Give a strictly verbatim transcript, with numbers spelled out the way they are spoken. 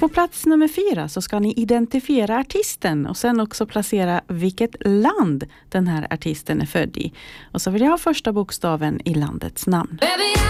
på plats nummer fyra så ska ni identifiera artisten och sen också placera vilket land den här artisten är född i. Och så vill jag ha första bokstaven i landets namn. Baby,